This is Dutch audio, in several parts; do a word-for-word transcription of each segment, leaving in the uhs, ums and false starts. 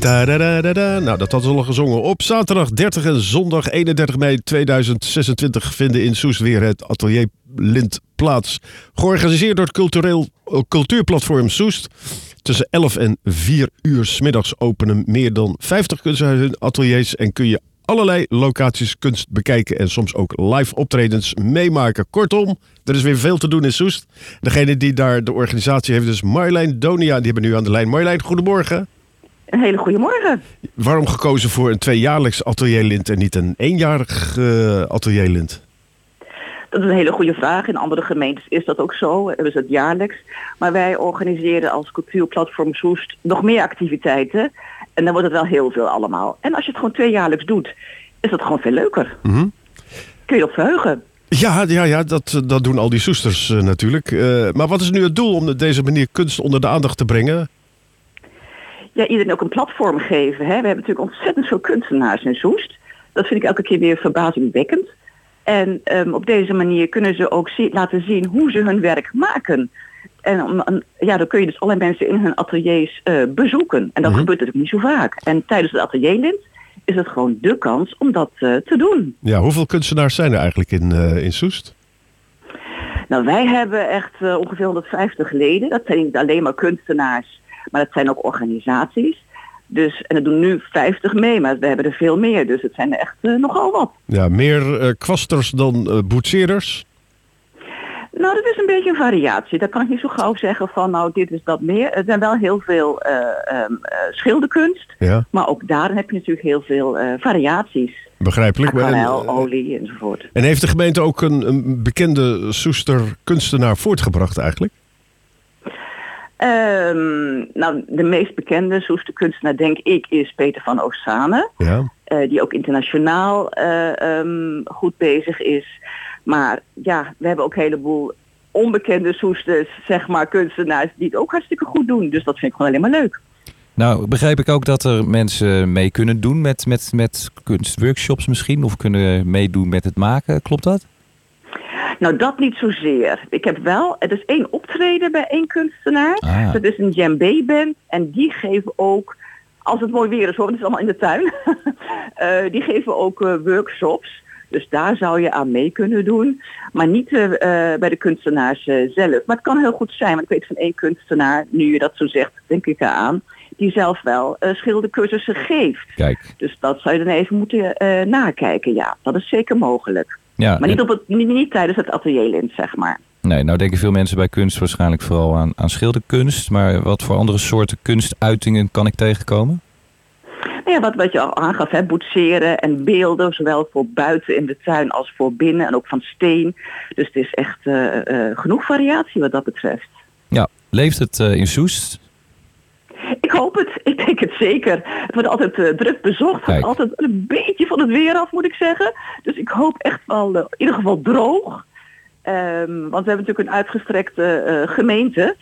Da-da-da-da-da. Nou, dat hadden we al gezongen. Op zaterdag dertig en zondag eenendertig mei tweeduizend zesentwintig vinden in Soest weer het Atelier Lint plaats. Georganiseerd door het cultureel, cultuurplatform Soest. Tussen elf en vier uur 's middags openen meer dan vijftig kunstenaars hun ateliers en kun je allerlei locaties kunst bekijken en soms ook live optredens meemaken. Kortom, er is weer veel te doen in Soest. Degene die daar de organisatie heeft is Marjolein Donia. Die hebben we nu aan de lijn. Marjolein, goedemorgen. Een hele goede morgen. Waarom gekozen voor een tweejaarlijks atelierlint en niet een eenjarig uh, atelierlint? Dat is een hele goede vraag. In andere gemeentes is dat ook zo. Hebben ze het jaarlijks. Maar wij organiseren als cultuurplatform Soest nog meer activiteiten. En dan wordt het wel heel veel allemaal. En als je het gewoon tweejaarlijks doet, is dat gewoon veel leuker. Mm-hmm. Kun je op verheugen. Ja, ja, ja dat, dat doen al die Soesters uh, natuurlijk. Uh, maar wat is nu het doel om op deze manier kunst onder de aandacht te brengen? Ja, iedereen ook een platform geven. Hè? We hebben natuurlijk ontzettend veel kunstenaars in Soest. Dat vind ik elke keer weer verbazingwekkend. En um, op deze manier kunnen ze ook zie- laten zien hoe ze hun werk maken. En um, ja, dan kun je dus allerlei mensen in hun ateliers uh, bezoeken. En dat mm-hmm. gebeurt natuurlijk niet zo vaak. En tijdens het atelierlint is het gewoon dé kans om dat uh, te doen. Ja, hoeveel kunstenaars zijn er eigenlijk in, uh, in Soest? Nou, wij hebben echt uh, ongeveer honderdvijftig leden. Dat zijn niet alleen maar kunstenaars, maar dat zijn ook organisaties. Dus, en er doen nu vijftig mee, maar we hebben er veel meer. Dus het zijn er echt uh, nogal wat. Ja, meer uh, kwasters dan uh, boetseerders? Nou, dat is een beetje een variatie. Dat kan ik niet zo gauw zeggen van, nou, dit is dat meer. Er zijn wel heel veel uh, um, uh, schilderkunst. Ja. Maar ook daarin heb je natuurlijk heel veel uh, variaties. Begrijpelijk. Aquarel, en, uh, olie enzovoort. En heeft de gemeente ook een, een bekende Soester kunstenaar voortgebracht eigenlijk? Um, nou, de meest bekende Soester kunstenaar, denk ik, is Peter van Oostzane. Ja. Uh, die ook internationaal uh, um, goed bezig is. Maar ja, we hebben ook een heleboel onbekende Soesters, zeg maar, kunstenaars die het ook hartstikke goed doen. Dus dat vind ik gewoon alleen maar leuk. Nou, begrijp ik ook dat er mensen mee kunnen doen met, met, met kunstworkshops misschien? Of kunnen meedoen met het maken, klopt dat? Nou, dat niet zozeer. Ik heb wel, het is één optreden bij één kunstenaar. Ah. Dat is een djembe-band en die geven ook, als het mooi weer is hoor, het is allemaal in de tuin. uh, die geven ook uh, workshops. Dus daar zou je aan mee kunnen doen. Maar niet uh, bij de kunstenaars uh, zelf. Maar het kan heel goed zijn, want ik weet van één kunstenaar, nu je dat zo zegt, denk ik eraan, die zelf wel uh, schildercursussen geeft. Kijk. Dus dat zou je dan even moeten uh, nakijken. Ja, dat is zeker mogelijk. Ja, maar niet, op het, niet, niet tijdens het atelierlint, zeg maar. Nee, nou denken veel mensen bij kunst waarschijnlijk vooral aan, aan schilderkunst. Maar wat voor andere soorten kunstuitingen kan ik tegenkomen? Nou ja, wat, wat je al aangaf, hè, boetseren en beelden, zowel voor buiten in de tuin als voor binnen en ook van steen. Dus het is echt uh, uh, genoeg variatie wat dat betreft. Ja, leeft het uh, in Soest? Ik hoop het. Ik denk het zeker. Het wordt altijd uh, druk bezocht. Het altijd een beetje van het weer af, moet ik zeggen. Dus ik hoop echt wel uh, in ieder geval droog. Um, want we hebben natuurlijk een uitgestrekte uh, gemeente.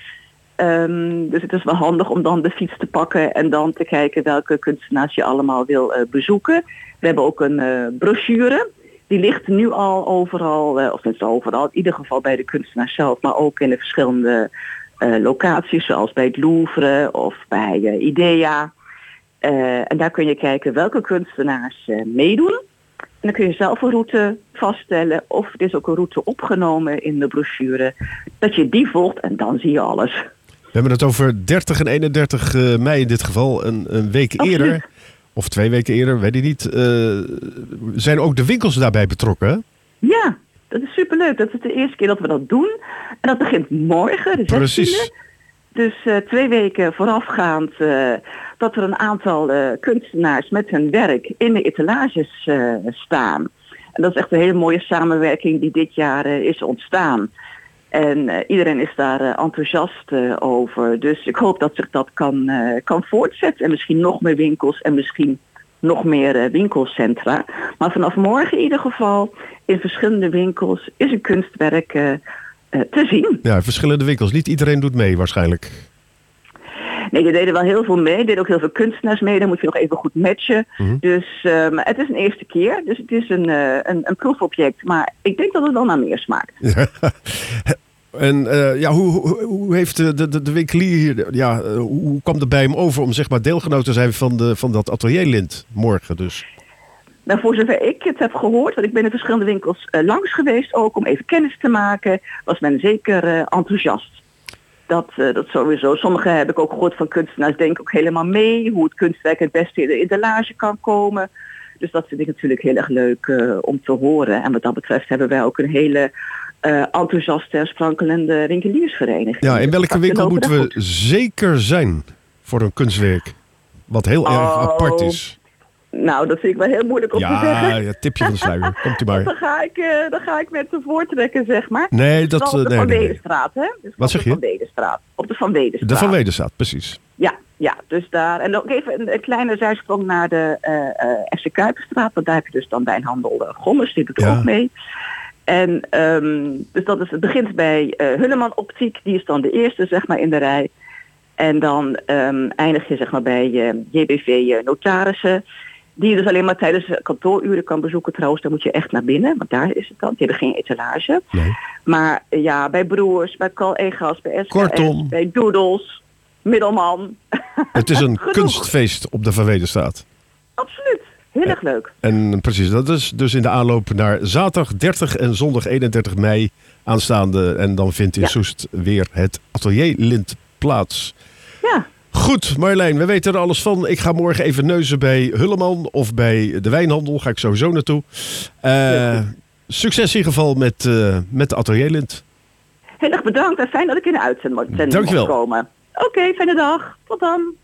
Um, dus het is wel handig om dan de fiets te pakken en dan te kijken welke kunstenaars je allemaal wil uh, bezoeken. We hebben ook een uh, brochure. Die ligt nu al overal, uh, of niet overal, in ieder geval bij de kunstenaars zelf, maar ook in de verschillende Uh, locaties zoals bij het Louvre of bij uh, IDEA. Uh, en daar kun je kijken welke kunstenaars uh, meedoen. En dan kun je zelf een route vaststellen of er is ook een route opgenomen in de brochure. Dat je die volgt en dan zie je alles. We hebben het over dertig en eenendertig mei in dit geval, een, een week Absoluut. eerder. Of twee weken eerder, weet ik niet. Uh, zijn ook de winkels daarbij betrokken? Hè? Ja. Dat is superleuk. Dat is de eerste keer dat we dat doen. En dat begint morgen, de zestiende. Precies. Dus uh, twee weken voorafgaand uh, dat er een aantal uh, kunstenaars met hun werk in de etalages uh, staan. En dat is echt een hele mooie samenwerking die dit jaar uh, is ontstaan. En uh, iedereen is daar uh, enthousiast uh, over. Dus ik hoop dat zich dat kan, uh, kan voortzetten. En misschien nog meer winkels en misschien nog meer uh, winkelcentra. Maar vanaf morgen in ieder geval in verschillende winkels is een kunstwerk uh, uh, te zien. Ja, verschillende winkels. Niet iedereen doet mee waarschijnlijk. Nee, er deden wel heel veel mee. Er deden ook heel veel kunstenaars mee. Dan moet je nog even goed matchen. Mm-hmm. Dus um, het is een eerste keer. Dus het is een, uh, een, een proefobject. Maar ik denk dat het wel naar meer smaakt. En uh, ja, hoe, hoe, hoe heeft de, de, de winkelier hier, ja, uh, hoe kwam het bij hem over om zeg maar deelgenoot te zijn van, de, van dat atelierlint morgen dus? Nou, voor zover ik het heb gehoord, want ik ben in verschillende winkels uh, langs geweest ook om even kennis te maken, was men zeker uh, enthousiast. Dat, uh, dat sowieso. Sommigen heb ik ook gehoord van kunstenaars denken ook helemaal mee hoe het kunstwerk het beste in de etalage kan komen. Dus dat vind ik natuurlijk heel erg leuk uh, om te horen. En wat dat betreft hebben wij ook een hele uh, enthousiaste en sprankelende winkeliersvereniging. Ja, in welke dus winkel moeten we goed. zeker zijn voor een kunstwerk? Wat heel oh. erg apart is. Nou, dat vind ik wel heel moeilijk om ja, te zeggen. Ja, tipje van de sluier. Komt u maar. Dan ga ik, uh, dan ga ik met ze voortrekken, zeg maar. Nee, dat... Op de nee, Van nee, Wedestraat, hè? Dus Wat zeg je? Van Wedestraat. Op de Van Wedestraat. De Van Wedestraat, precies. Ja, ja, dus daar. En ook even een, een kleine zijsprong naar de uh, uh, F C Kuiperstraat. Want daar heb je dus dan wijnhandel uh, Gommers, die doet er ja. ook mee. En um, dus dat is, het begint bij uh, Hulleman Optiek. Die is dan de eerste, zeg maar, in de rij. En dan um, eindig je, zeg maar, bij uh, J B V uh, Notarissen. Die je dus alleen maar tijdens kantooruren kan bezoeken. Trouwens, dan moet je echt naar binnen. Want daar is het dan. Die hebben geen etalage. Nee. Maar ja, bij Broers, bij Cal Egas, bij S K S, Kortom, bij Doodles, Middelman. Het is een kunstfeest op de Van Wedestraat. Absoluut. Heel erg leuk. En precies, dat is dus in de aanloop naar zaterdag dertig en zondag eenendertig mei aanstaande. En dan vindt in ja. Soest weer het atelierlint plaats. Ja. Goed, Marjolein, we weten er alles van. Ik ga morgen even neuzen bij Hulleman of bij de wijnhandel. Ga ik sowieso naartoe. Uh, succes in ieder geval met, uh, met de atelierlint. Heel erg bedankt en fijn dat ik in de uitzending mocht komen. Dankjewel. Oké, okay, fijne dag. Tot dan.